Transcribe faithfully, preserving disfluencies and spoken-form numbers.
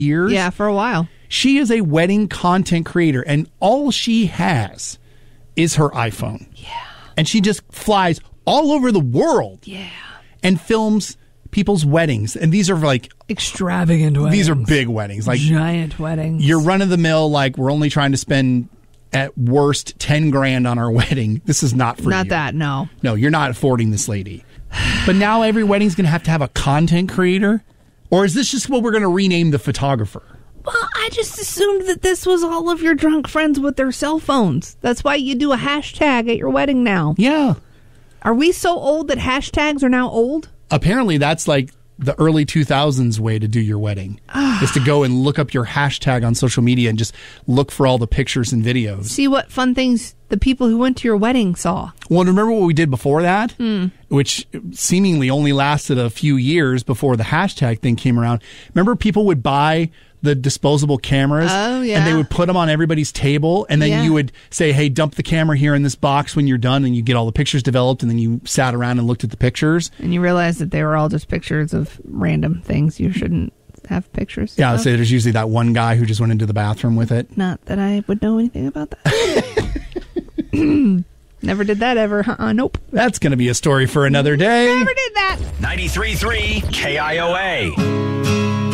years. Yeah, for a while. She is a wedding content creator, and all she has is her iPhone. Yeah. And she just flies all over the world. Yeah. And films people's weddings. And these are like extravagant weddings. These are big weddings. Like giant weddings. You're run of the mill, like we're only trying to spend at worst ten grand on our wedding. This is not for not you. that, no. No, you're not affording this lady. But now every wedding's going to have to have a content creator? Or is this just what we're going to rename the photographer? Well, I just assumed that this was all of your drunk friends with their cell phones. That's why you do a hashtag at your wedding now. Yeah. Are we so old that hashtags are now old? Apparently that's like the early two thousands way to do your wedding. Is to go and look up your hashtag on social media and just look for all the pictures and videos. See what fun things the people who went to your wedding saw. Well, remember what we did before that? Mm. Which seemingly only lasted a few years before the hashtag thing came around. Remember people would buy the disposable cameras, oh, yeah. and they would put them on everybody's table, and then yeah. you would say, hey, dump the camera here in this box when you're done, and you get all the pictures developed, and then you sat around and looked at the pictures. And you realized that they were all just pictures of random things you shouldn't have pictures Yeah, of. so there's usually that one guy who just went into the bathroom with it. Not that I would know anything about that. Never did that ever. Uh-uh, nope. That's going to be a story for another day. Never did that. ninety-three point three K I O A.